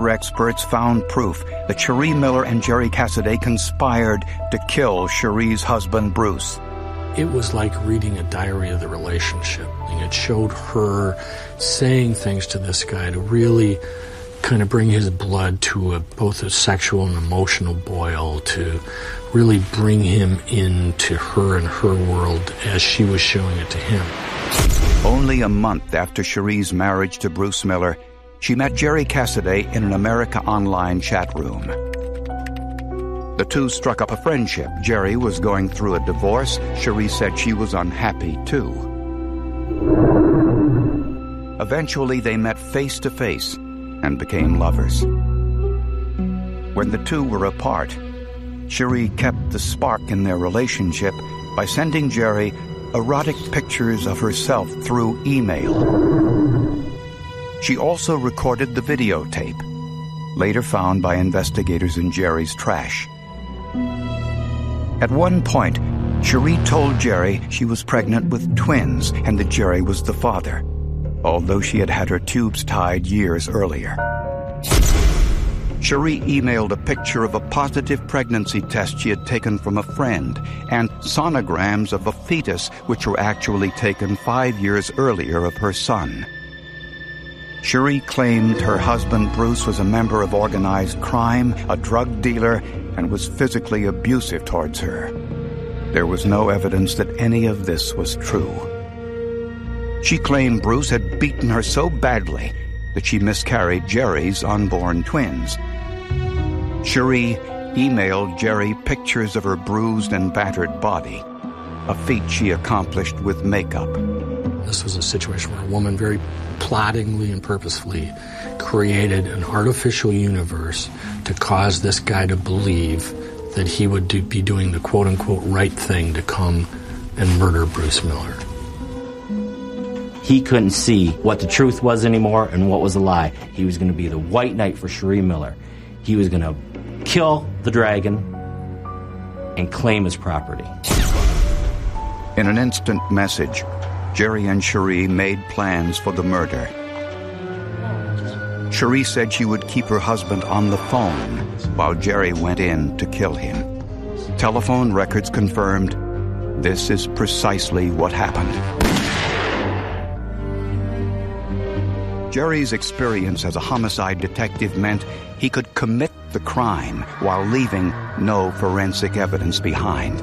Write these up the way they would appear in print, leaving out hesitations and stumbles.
Experts found proof that Cherie Miller and Jerry Cassaday conspired to kill Cherie's husband, Bruce. It was like reading a diary of the relationship. It showed her saying things to this guy to really kind of bring his blood to both a sexual and emotional boil, to really bring him into her and her world as she was showing it to him. Only a month after Cherie's marriage to Bruce Miller, she met Jerry Cassaday in an America Online chat room. The two struck up a friendship. Jerry was going through a divorce. Cherie said she was unhappy, too. Eventually, they met face to face and became lovers. When the two were apart, Cherie kept the spark in their relationship by sending Jerry erotic pictures of herself through email. She also recorded the videotape, later found by investigators in Jerry's trash. At one point, Cherie told Jerry she was pregnant with twins and that Jerry was the father, although she had had her tubes tied years earlier. Cherie emailed a picture of a positive pregnancy test she had taken from a friend and sonograms of a fetus which were actually taken 5 years earlier of her son. Cherie claimed her husband Bruce was a member of organized crime, a drug dealer, and was physically abusive towards her. There was no evidence that any of this was true. She claimed Bruce had beaten her so badly that she miscarried Jerry's unborn twins. Cherie emailed Jerry pictures of her bruised and battered body, a feat she accomplished with makeup. This was a situation where a woman very plottingly and purposefully created an artificial universe to cause this guy to believe that he would be doing the quote-unquote right thing to come and murder Bruce Miller. He couldn't see what the truth was anymore and what was a lie. He was going to be the white knight for Cherie Miller. He was going to kill the dragon and claim his property. In an instant message, Jerry and Cherie made plans for the murder. Cherie said she would keep her husband on the phone while Jerry went in to kill him. Telephone records confirmed this is precisely what happened. Jerry's experience as a homicide detective meant he could commit the crime while leaving no forensic evidence behind.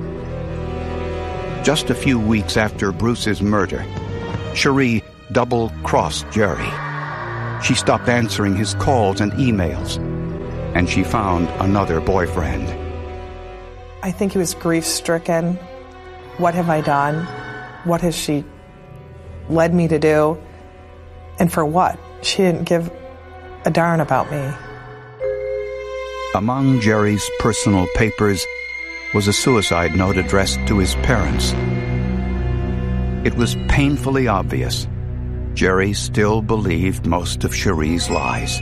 Just a few weeks after Bruce's murder, Cherie double-crossed Jerry. She stopped answering his calls and emails, and she found another boyfriend. I think he was grief-stricken. What have I done? What has she led me to do? And for what? She didn't give a darn about me. Among Jerry's personal papers was a suicide note addressed to his parents. It was painfully obvious Jerry still believed most of Cherie's lies.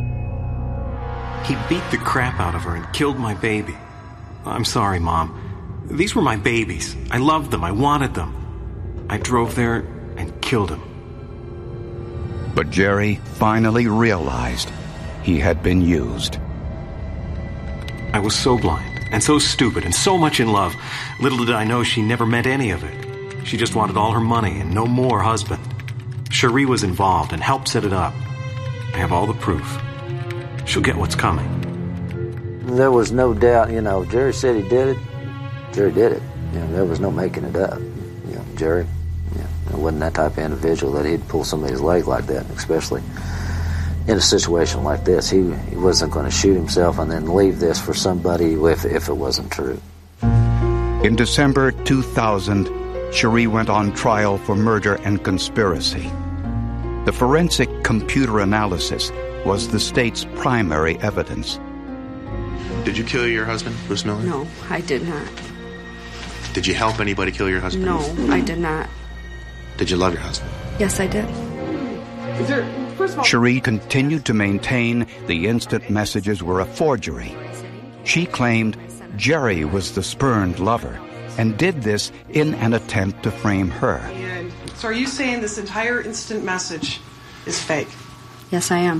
He beat the crap out of her and killed my baby. I'm sorry, Mom. These were my babies. I loved them. I wanted them. I drove there and killed him. But Jerry finally realized he had been used. I was so blind and so stupid and so much in love. Little did I know she never meant any of it. She just wanted all her money and no more husband. Cherie was involved and helped set it up. I have all the proof. She'll get what's coming. There was no doubt, Jerry said he did it. Jerry did it. There was no making it up. Jerry, it wasn't that type of individual that he'd pull somebody's leg like that, especially in a situation like this. He wasn't going to shoot himself and then leave this for somebody if it wasn't true. In December 2000, Cherie went on trial for murder and conspiracy. The forensic computer analysis was the state's primary evidence. Did you kill your husband, Bruce Miller? No, I did not. Did you help anybody kill your husband? No, I did not. Did you love your husband? Yes, I did. Cherie continued to maintain the instant messages were a forgery. She claimed Jerry was the spurned lover and did this in an attempt to frame her. So are you saying this entire instant message is fake? Yes, I am.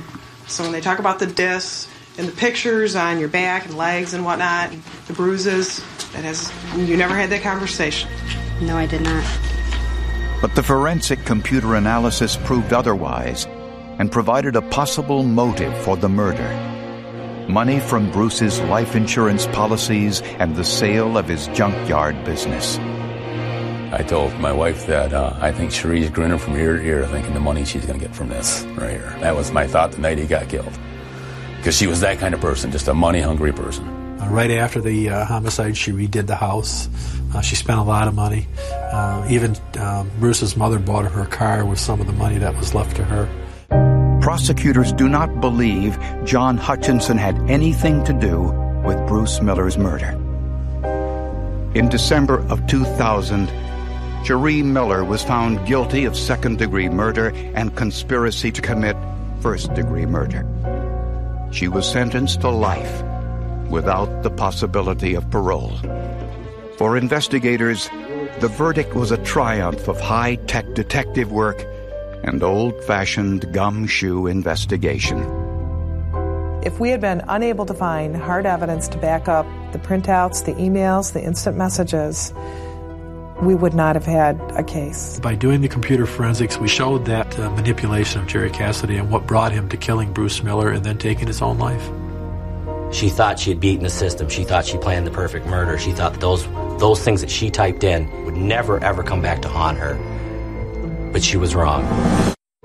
So when they talk about the discs and the pictures on your back and legs and whatnot, and the bruises, you never had that conversation. No, I did not. But the forensic computer analysis proved otherwise and provided a possible motive for the murder. Money from Bruce's life insurance policies and the sale of his junkyard business. I told my wife that I think Cherie's grinning from ear to ear thinking the money she's going to get from this right here. That was my thought the night he got killed. Because she was that kind of person, just a money-hungry person. Right after the homicide, she redid the house. She spent a lot of money. Even Bruce's mother bought her a car with some of the money that was left to her. Prosecutors do not believe John Hutchinson had anything to do with Bruce Miller's murder. In December of 2000, Cherie Miller was found guilty of second-degree murder and conspiracy to commit first-degree murder. She was sentenced to life without the possibility of parole. For investigators, the verdict was a triumph of high-tech detective work and old-fashioned gumshoe investigation. If we had been unable to find hard evidence to back up the printouts, the emails, the instant messages, we would not have had a case. By doing the computer forensics, we showed that manipulation of Jerry Cassidy and what brought him to killing Bruce Miller and then taking his own life. She thought she had beaten the system. She thought she planned the perfect murder. She thought that those things that she typed in would never, ever come back to haunt her. But she was wrong.